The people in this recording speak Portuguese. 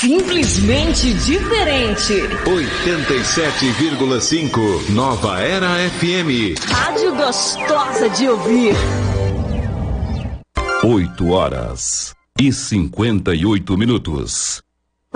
Simplesmente diferente. 87,5 Nova Era FM. Rádio gostosa de ouvir. 8 horas e 58 minutos.